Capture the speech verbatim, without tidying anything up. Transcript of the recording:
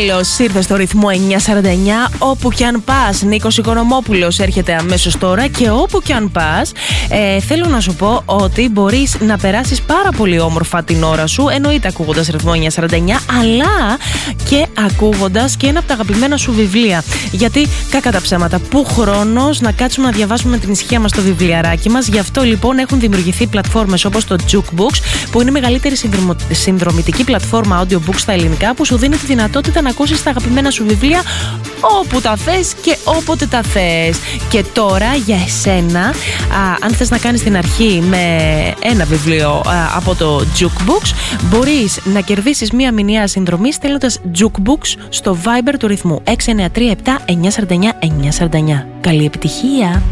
Καλώς ήρθες στο ρυθμό εννιακόσια σαράντα εννιά. Όπου κι αν πας, Νίκος Οικονομόπουλος έρχεται αμέσως τώρα. Και όπου κι αν πας, ε, θέλω να σου πω ότι μπορείς να περάσεις πάρα πολύ όμορφα την ώρα σου. Εννοείται ακούγοντας ρυθμό εννιακόσια σαράντα εννιά, αλλά και ακούγοντας και ένα από τα αγαπημένα σου βιβλία. Γιατί, κακά τα ψέματα, πού χρόνος να κάτσουμε να διαβάσουμε με την ησυχία μας το βιβλιαράκι μας. Γι' αυτό λοιπόν έχουν δημιουργηθεί πλατφόρμες όπως το Jukebooks, που είναι η μεγαλύτερη συνδρομητική πλατφόρμα audiobook στα ελληνικά, που σου δίνει τη δυνατότητα να ακούσεις τα αγαπημένα σου βιβλία όπου τα θες και όποτε τα θες. Και τώρα για εσένα, α, αν θες να κάνεις την αρχή με ένα βιβλίο α, από το Jukebooks, μπορείς να κερδίσεις μία μηνιαία συνδρομή στέλνοντας Jukebooks στο Viber του ρυθμού έξι εννιά τρία επτά εννιακόσια σαράντα εννιά εννιακόσια σαράντα εννιά. Καλή επιτυχία!